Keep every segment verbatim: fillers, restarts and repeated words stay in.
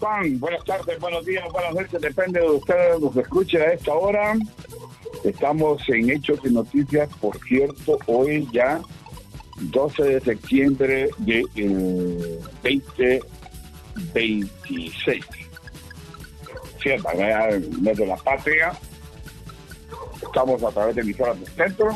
están? Buenas tardes, buenos días, buenas noches, depende de ustedes nos escuche a esta hora. Estamos en Hechos y Noticias, por cierto, hoy ya doce de septiembre de eh, veinte veintiséis. Cierto, ya el mes de la patria. Estamos a través de emisoras del centro,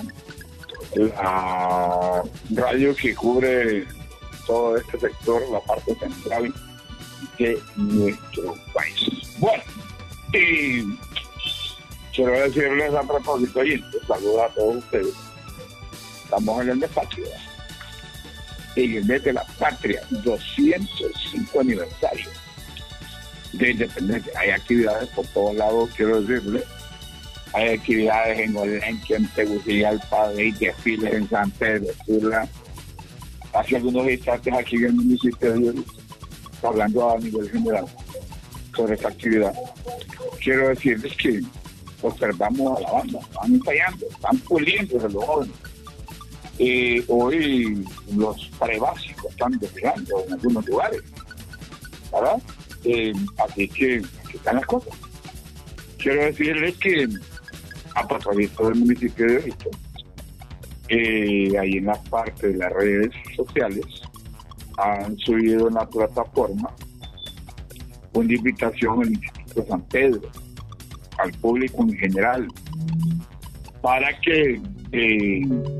la radio que cubre todo este sector, la parte central de nuestro país. Bueno, y quiero decirles a propósito, y saludos a todos ustedes. Estamos en el mes patria, en el mes de la patria, doscientos cinco aniversario de independencia. Hay actividades por todos lados, quiero decirles. Hay actividades en Olenque, en Tegucigalpa, hay desfiles en San Pedro Sula. Hace algunos instantes aquí en el municipio de Dios, hablando a nivel general sobre esta actividad. Quiero decirles que observamos a la banda, están ensayando, están puliéndose los jóvenes. Eh, hoy los prebásicos están desfilando en algunos lugares, ¿verdad? Eh, así que aquí están las cosas. Quiero decirles que a propósito del municipio de Orito, eh, ahí en la parte de las redes sociales han subido en la plataforma una invitación al Instituto San Pedro, al público en general, para que eh,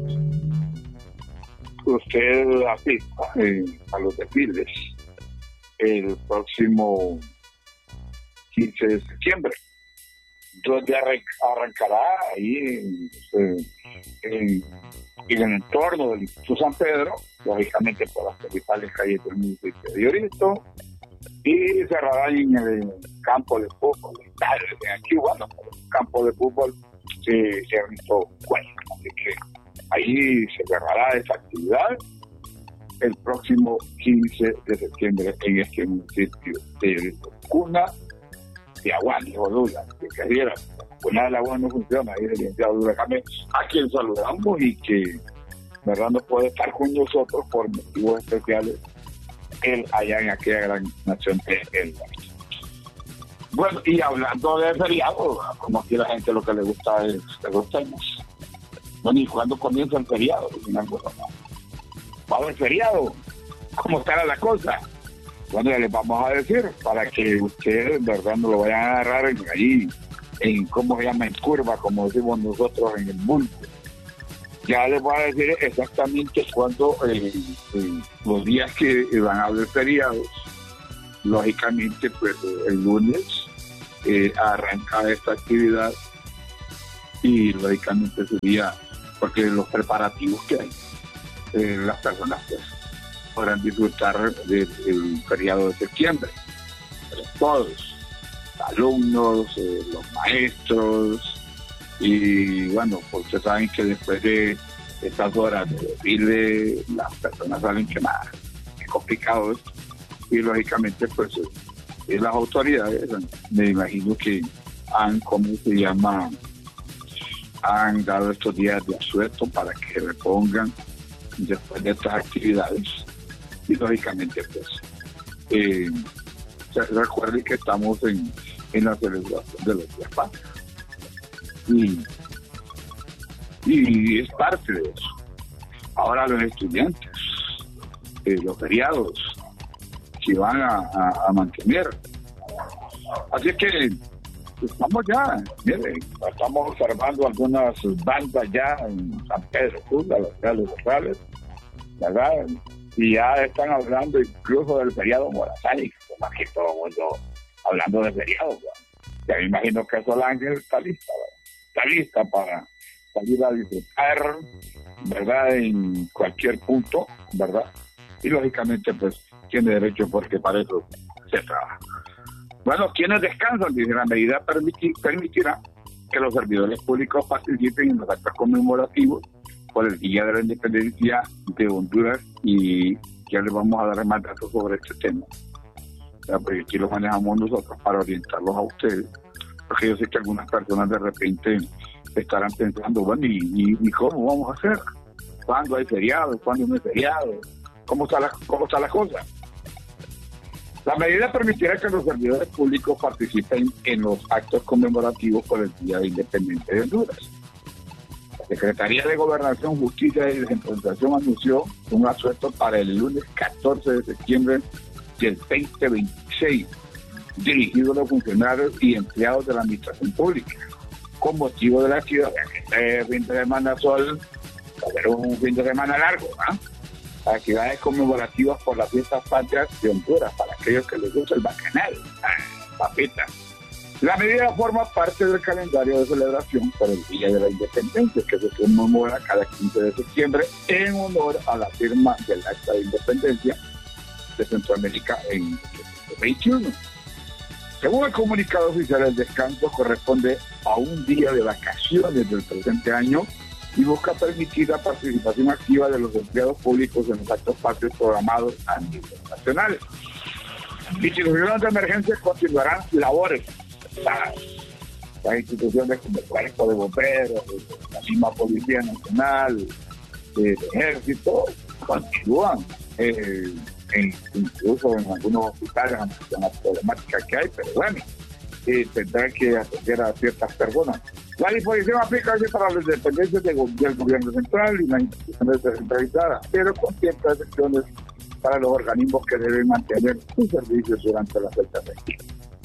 usted asista eh, a los desfiles el próximo quince de septiembre, donde arrancará ahí en, en, en el entorno del Instituto San Pedro, lógicamente por las principales calles del municipio de Orito, y cerrará en el campo de fútbol. Aquí, bueno, el campo de fútbol se, se ha visto bueno, así que ahí se cerrará esa actividad el próximo quince de septiembre en este municipio de Orito. Cuna de Aguán, dijo Lula, que queriera, pues nada, el agua no funciona, ahí el licenciado Lula Camé, a quien saludamos y que, verdad, no puede estar con nosotros por motivos especiales, él allá en aquella gran nación de él. Bueno, y hablando de feriado, como aquí la gente lo que le gusta es de los temas. Bueno, ¿y cuándo comienza el feriado? ¿Va a haber feriado? ¿Cómo estará la cosa? Bueno, ya les vamos a decir para que ustedes, verdad, no lo vayan a agarrar en, allí, en cómo se llama, en curva, como decimos nosotros, en el mundo. Ya les voy a decir exactamente cuándo, eh, eh, los días que van a haber feriados. Lógicamente, pues el lunes eh, arranca esta actividad y lógicamente sería, porque los preparativos que hay, eh, las personas pues podrán disfrutar del, del feriado de septiembre. Pero todos, alumnos, eh, los maestros, y bueno, pues ustedes saben que después de estas horas de desfile, las personas saben que nada, es complicado esto, y lógicamente pues eh, las autoridades, me imagino que han, ¿cómo se llama?, han dado estos días de asueto para que repongan después de estas actividades. Y lógicamente pues eh, recuerden que estamos en, en la celebración de los días patrios y, y es parte de eso. Ahora los estudiantes, eh, los feriados se van a, a, a mantener, así que estamos ya, miren, estamos observando algunas bandas ya en San Pedro Sula, los reales locales, ¿verdad? Y ya están hablando incluso del feriado morazánico, más que todo el mundo hablando de feriado, ¿verdad? Ya me imagino que Sol Ángel está lista, ¿verdad? Está lista para salir a disfrutar, ¿verdad? En cualquier punto, ¿verdad? Y lógicamente pues tiene derecho porque para eso se trabaja. Bueno, quienes descansan, dice, la medida permitir, permitirá que los servidores públicos participen en los actos conmemorativos por el Día de la Independencia de Honduras, y ya les vamos a dar más datos sobre este tema. Ya, pues aquí lo manejamos nosotros para orientarlos a ustedes, porque yo sé que algunas personas de repente estarán pensando, bueno, ¿y, y, y cómo vamos a hacer? ¿Cuándo hay feriado? ¿Cuándo no hay feriado? ¿Cómo está la, cómo está la cosa? La medida permitirá que los servidores públicos participen en los actos conmemorativos por el Día de Independencia de Honduras. La Secretaría de Gobernación, Justicia y Descentralización anunció un asueto para el lunes catorce de septiembre del veinte veintiséis, dirigido a los funcionarios y empleados de la administración pública, con motivo de la actividad. Este fin de semana sol va a ser un fin de semana largo, ¿ah? Actividades conmemorativas por las fiestas patrias de Honduras, para aquellos que les gusta el bacanal, ah, papita. La medida forma parte del calendario de celebración por el Día de la Independencia, que se conmemora cada quince de septiembre en honor a la firma del Acta de Independencia de Centroamérica en mil novecientos veintiuno. Según el comunicado oficial, el descanso corresponde a un día de vacaciones del presente año y busca permitir la participación activa de los empleados públicos en los actos patrios programados a nivel nacional. Instituciones de emergencia continuarán labores. Las, las instituciones como el Cuerpo de Bomberos, la misma Policía Nacional, el Ejército, continúan, eh, en, incluso en algunos hospitales, con la problemática que hay, pero bueno, eh, tendrán que atender a ciertas personas. La disposición aplica para las dependencias de, del gobierno central y las instituciones descentralizadas, pero con ciertas excepciones para los organismos que deben mantener sus servicios durante la fecha festiva.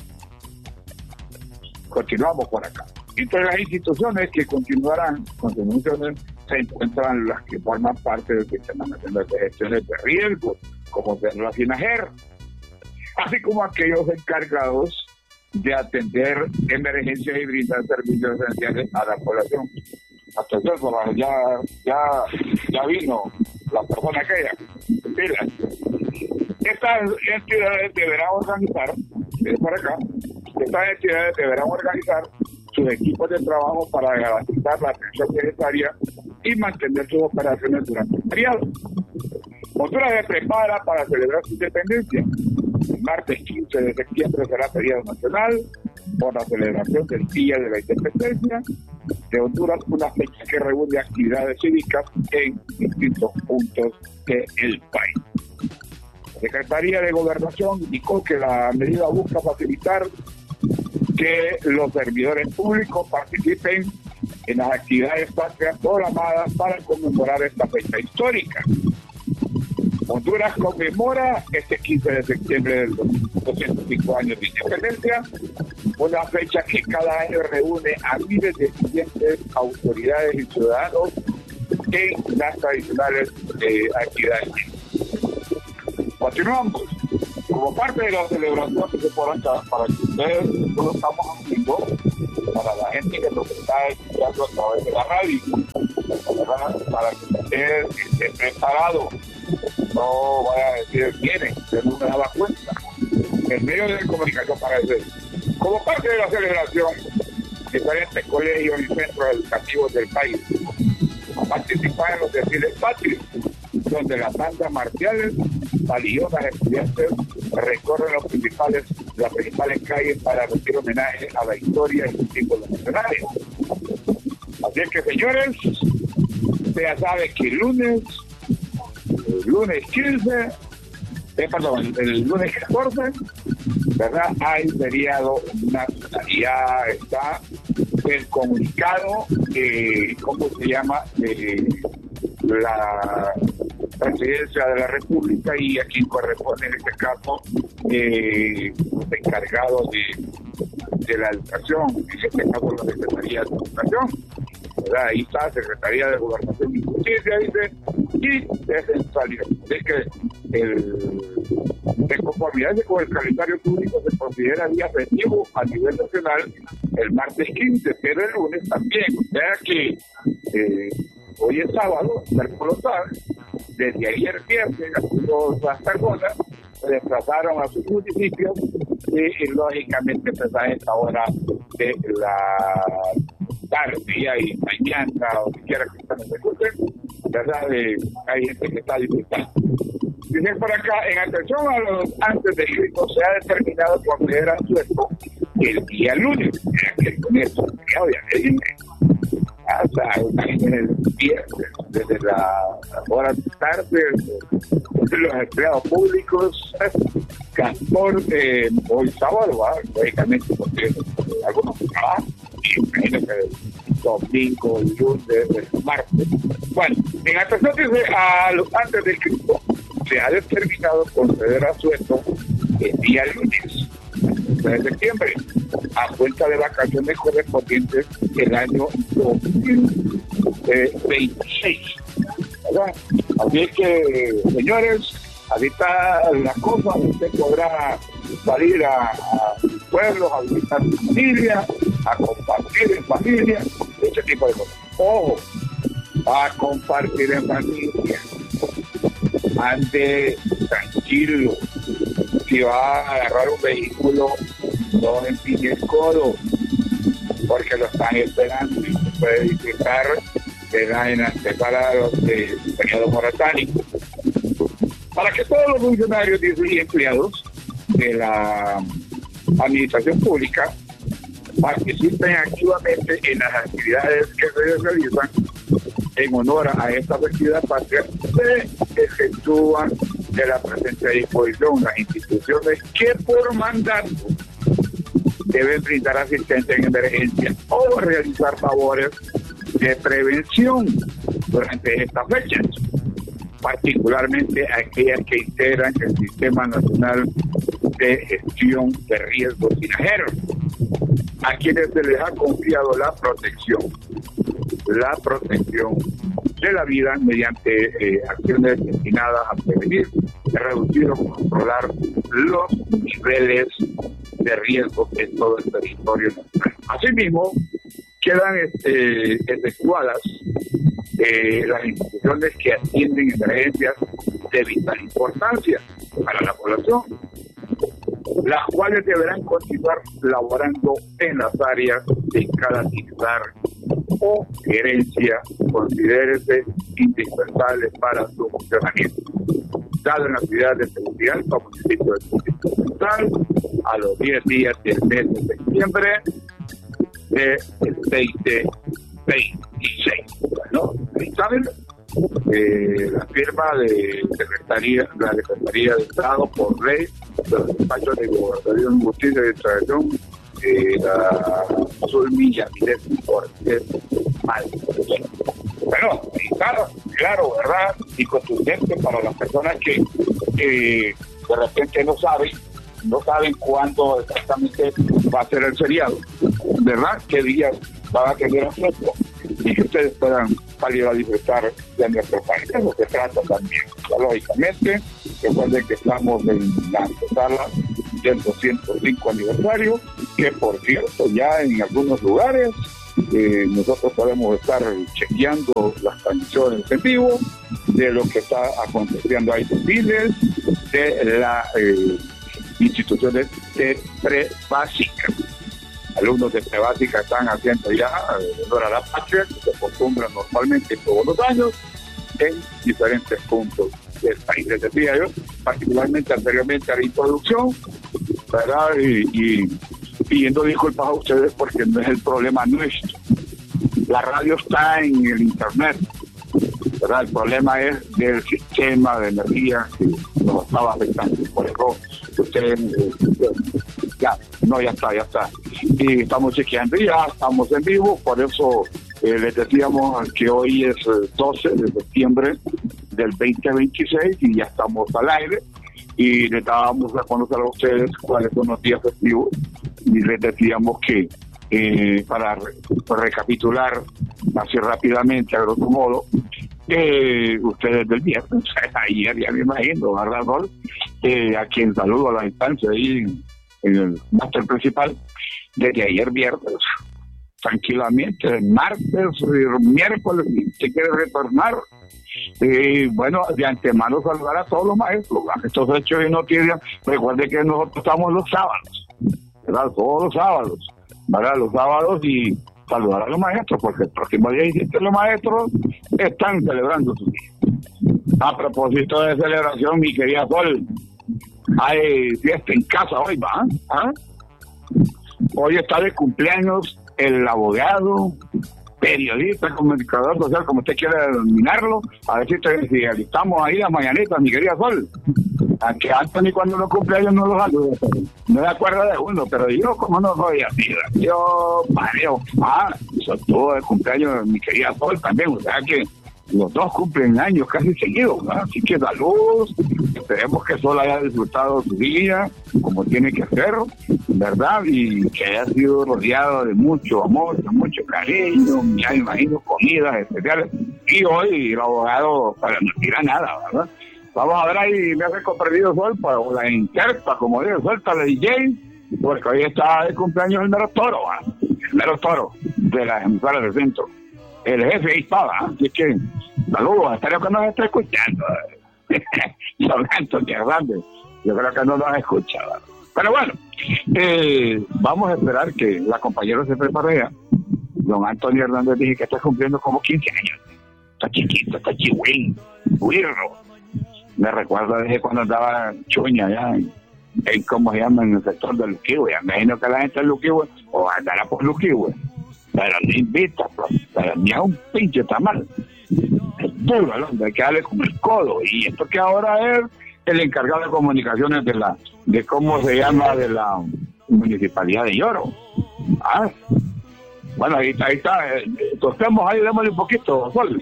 Continuamos por acá. Entre las instituciones que continuarán con sus funciones se encuentran las que forman parte del Sistema Nacional de Gestiones de Riesgo, como ser la SINAGER, así como aquellos encargados de atender emergencias y brindar servicios esenciales a la población. Hasta eso, ya, ya, ya vino la persona aquella. Mira, estas entidades deberán organizar, es por acá, estas entidades deberán organizar sus equipos de trabajo para garantizar la atención necesaria y mantener sus operaciones durante el periodo. Honduras se prepara para celebrar su independencia. El martes quince de septiembre será feriado nacional por la celebración del Día de la Independencia de Honduras, una fecha que reúne actividades cívicas en distintos puntos del país. La Secretaría de Gobernación indicó que la medida busca facilitar que los servidores públicos participen en las actividades patrias programadas para conmemorar esta fecha histórica. Honduras conmemora este quince de septiembre del doscientos cinco años de independencia, una fecha que cada año reúne a miles de estudiantes, autoridades y ciudadanos en las tradicionales eh, actividades. Continuamos. Como parte de la celebración que se por acá, para que ustedes lo estamos haciendo, para la gente que nos está escuchando a través de la radio, ¿verdad? Para que ustedes estén preparados, no vaya a decir vienen, pero no me daba cuenta. El medio de comunicación para eso. Como parte de la celebración, diferentes colegios y centros educativos del país participan en los desfiles patrios, donde las bandas marciales valiosas estudiantes recorren los principales, las principales calles para rendir homenaje a la historia y los símbolos nacionales. Así es que, señores, ya sabe que el lunes, el lunes quince, eh, perdón, el, el lunes catorce, ¿verdad? Hay feriado nacional. Ya está el comunicado, eh, ¿cómo se llama? Eh, la Presidencia de la República y a quien corresponde en este caso eh, los encargados de, de la educación, en este caso la Secretaría de Educación, ¿verdad? Ahí está Secretaría de Gobernación y Justicia, dice, y descentralización. Es que el, de conformidad con el calendario público se considera día festivo a nivel nacional el martes quince, pero el lunes también, o sea que eh, hoy es sábado, Mercurio sabe, desde ayer viernes las personas se desplazaron a sus municipios y, y lógicamente pues a esta hora de la tarde y mañana o siquiera que están en el escuchen, ¿verdad? Eh, hay gente que está disfrutando. Dicen por acá, en atención a los antes de escrito, se ha determinado cuando era suelto el día lunes, que con eso, obviamente, hasta el viernes, desde la hora de tarde, los empleados públicos, transporte, eh, hoy sábado, ¿va? Lógicamente, porque algunos trabajan, y imagínense, domingo, lunes, martes. Bueno, en atención dice a los antes del Cristo, se ha determinado conceder asueto el día lunes, de septiembre, a cuenta de vacaciones correspondientes el año dos mil veintiséis. ¿Verdad? Así es que, señores, así está la cosa. Usted podrá salir a, a pueblos, a visitar su familia, a compartir en familia, ese tipo de cosas. Ojo, a compartir en familia. Ande tranquilo. Si va a agarrar un vehículo, no empine el codo, porque lo están esperando y se puede disfrutar de la en anteparados del periodo moratónico. Para que todos los funcionarios y empleados de la administración pública participen activamente en las actividades que se realizan en honor a esta festividad patria, se efectúan de la presente disposición las instituciones que por mandato deben brindar asistencia en emergencia o realizar labores de prevención durante estas fechas, particularmente aquellas que integran el Sistema Nacional de Gestión de Riesgos Financieros, a quienes se les ha confiado la protección, la protección de la vida mediante eh, acciones destinadas a prevenir, reducir o controlar los niveles de riesgo en todo el territorio nacional. Asimismo, quedan este, efectuadas eh, las instituciones que atienden emergencias de vital importancia para la población, las cuales deberán continuar laborando en las áreas de cada titular o gerencia considérese indispensable para su funcionamiento, dado en la ciudad de seguridad como municipio del Distrito Central a los diez días del mes de septiembre del veinte veintiséis. Bueno, ahí saben, eh, la firma de Secretaría, la Secretaría de Estado por ley, los despachos de Gobernación, Justicia y Tradición, eh, la Zulmi Yamírez Cortés Mal. Bueno, está claro, ¿verdad? Y contundente para las personas que eh, de repente no saben, no saben cuándo exactamente va a ser el feriado, ¿verdad? ¿Qué días van a tener asueto? Y que ustedes puedan salir a disfrutar de nuestro país. Es lo que trata también. Lógicamente, recuerden que estamos en la antesala del doscientos cinco aniversario, que por cierto, ya en algunos lugares eh, nosotros podemos estar chequeando las transmisiones en vivo de lo que está aconteciendo ahí, desfiles de las eh, instituciones de pre-básica. Alumnos de pre-básica están haciendo ya honor a la patria, que se acostumbra normalmente todos los años en diferentes puntos del país. Les decía yo, particularmente anteriormente a la introducción, ¿verdad? Y, y pidiendo disculpas a ustedes porque no es el problema nuestro. La radio está en el internet, ¿verdad? El problema es del sistema de energía que nos estaba afectando. Por eso ustedes, eh, ya, no, ya está, ya está. Y estamos chequeando y ya estamos en vivo, por eso eh, les decíamos que hoy es doce de septiembre del veinte veintiséis y ya estamos al aire y les dábamos a conocer a ustedes cuáles son los días festivos y les decíamos que eh, para re- recapitular así rápidamente, a grosso modo, eh, ustedes del viernes, ayer ya me imagino, ¿verdad, Rol? Eh, a quien saludo a la instancia ahí en, en el máster principal, desde ayer viernes, tranquilamente, martes, miércoles, si quiere retornar. Y bueno, de antemano saludar a todos los maestros, a estos hechos y noticias. Recuerde que nosotros estamos los sábados, ¿verdad? Todos los sábados, ¿verdad? Los sábados y saludar a los maestros, porque el próximo día diecisiete los maestros están celebrando su día. A propósito de celebración, mi querida Sol, hay fiesta en casa hoy, ¿va? ¿Ah? Hoy está de cumpleaños el abogado, periodista, comunicador social, como usted quiera denominarlo, a ver si, te, si estamos ahí las mañanitas, mi querida Sol. A que Anthony cuando no cumple años no lo saluda, no se acuerda de uno, pero yo como no soy así, yo mareo, ah, sobre todo el cumpleaños de mi querida Sol también, o sea que los dos cumplen años casi seguidos, ¿no? Así que saludos, esperemos que Sol haya disfrutado su día como tiene que hacerlo, ¿verdad? Y que haya sido rodeado de mucho amor, de mucho cariño, ya me imagino comidas especiales, y hoy el abogado para no tira nada, ¿verdad? Vamos a ver ahí, me hace perdido Sol, para la interpa, como digo, suelta la D J, porque hoy está el cumpleaños del mero toro, ¿eh? El mero toro de las emisoras del centro. El jefe ahí estaba, ¿eh? Así que saludos, espero que nos esté escuchando. Don Anthony Hernández, yo creo que no nos escucha, ¿verdad? Pero bueno, eh, vamos a esperar que la compañera se prepare ya. Don Anthony Hernández dije que está cumpliendo como quince años. Está chiquito, está chihuín, huirro. Me recuerda desde cuando andaba chuña allá en, en, ¿cómo se llama? En el sector de Luquihue. Me imagino que la gente de Luquihue, o andará por Luquihue, pero no invita, pues, pero ni a un pinche tamal. Es duro el hombre, hay que darle como el codo. Y esto que ahora es el encargado de comunicaciones de la, de cómo se llama, de la municipalidad de Lloro. Ah, bueno, ahí está, ahí está. Eh, tostemos ahí, démosle un poquito, Sol.